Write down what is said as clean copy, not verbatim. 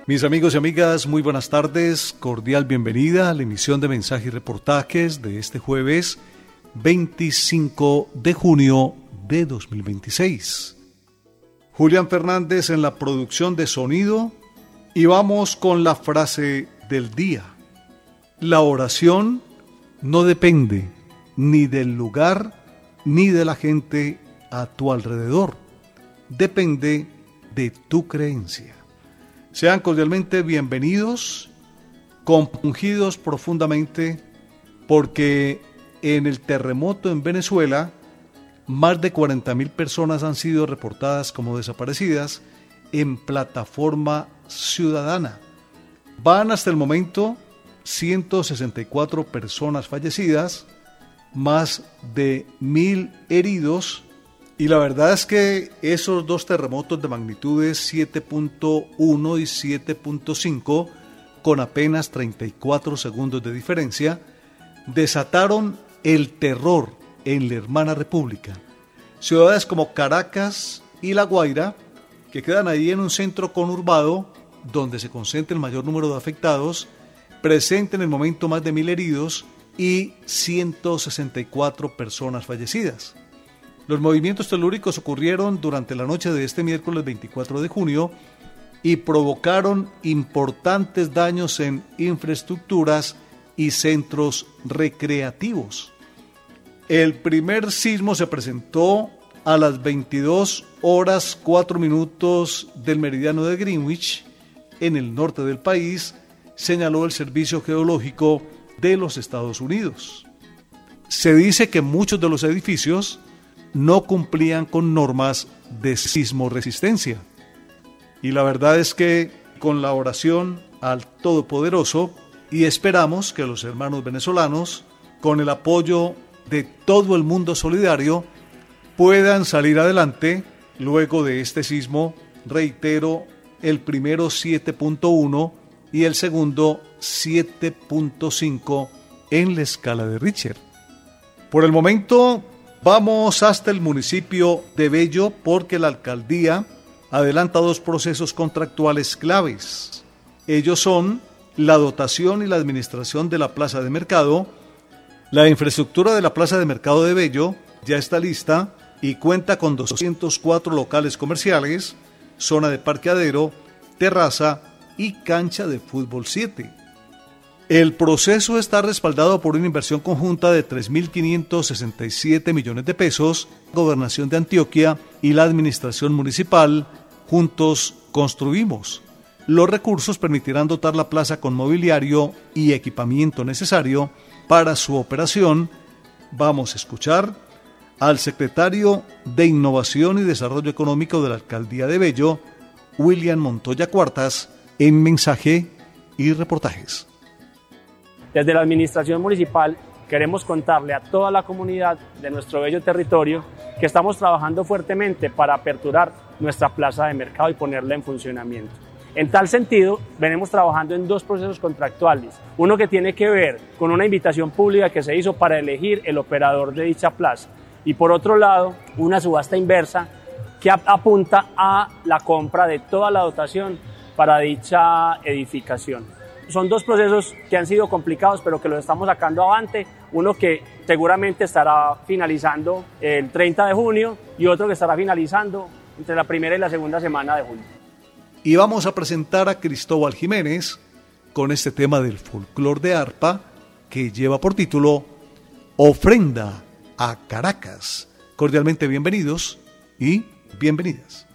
Mis amigos y amigas, muy buenas tardes, cordial bienvenida a la emisión de Mensajes y Reportajes de este jueves 25 de junio de 2026. Julián Fernández en la producción de sonido y vamos con la frase del día. La oración no depende ni del lugar ni de la gente a tu alrededor, depende de tu creencia. Sean cordialmente bienvenidos, compungidos profundamente, porque en el terremoto en Venezuela, más de 40.000 personas han sido reportadas como desaparecidas en plataforma ciudadana. Van hasta el momento 164 personas fallecidas, más de 1.000 heridos. Y la verdad es que esos dos terremotos de magnitudes 7.1 y 7.5, con apenas 34 segundos de diferencia, desataron el terror en la hermana república. Ciudades como Caracas y La Guaira, que quedan ahí en un centro conurbado donde se concentra el mayor número de afectados, presenta en el momento más de 1.000 heridos y 164 personas fallecidas. Los movimientos telúricos ocurrieron durante la noche de este miércoles 24 de junio y provocaron importantes daños en infraestructuras y centros recreativos. El primer sismo se presentó a las 22 horas 4 minutos del meridiano de Greenwich, en el norte del país, señaló el Servicio Geológico de los Estados Unidos. Se dice que muchos de los edificios no cumplían con normas de sismoresistencia. Y la verdad es que con la oración al Todopoderoso, y esperamos que los hermanos venezolanos, con el apoyo de todo el mundo solidario, puedan salir adelante luego de este sismo. Reitero, el primero 7.1 y el segundo 7.5 en la escala de Richter. Por el momento vamos hasta el municipio de Bello porque la alcaldía adelanta dos procesos contractuales claves. Ellos son la dotación y la administración de la plaza de mercado. La infraestructura de la plaza de mercado de Bello ya está lista y cuenta con 204 locales comerciales, zona de parqueadero, terraza y cancha de fútbol 7. El proceso está respaldado por una inversión conjunta de 3.567 millones de pesos, Gobernación de Antioquia y la Administración Municipal. Juntos construimos. Los recursos permitirán dotar la plaza con mobiliario y equipamiento necesario para su operación. Vamos a escuchar al secretario de Innovación y Desarrollo Económico de la Alcaldía de Bello, William Montoya Cuartas, en Mensaje y Reportajes. Desde la Administración Municipal queremos contarle a toda la comunidad de nuestro bello territorio que estamos trabajando fuertemente para aperturar nuestra plaza de mercado y ponerla en funcionamiento. En tal sentido, venimos trabajando en dos procesos contractuales. Uno que tiene que ver con una invitación pública que se hizo para elegir el operador de dicha plaza. Y por otro lado, una subasta inversa que apunta a la compra de toda la dotación para dicha edificación. Son dos procesos que han sido complicados, pero que los estamos sacando avante. Uno que seguramente estará finalizando el 30 de junio y otro que estará finalizando entre la primera y la segunda semana de junio. Y vamos a presentar a Cristóbal Jiménez con este tema del folclor de arpa que lleva por título Ofrenda a Caracas. Cordialmente bienvenidos y bienvenidas.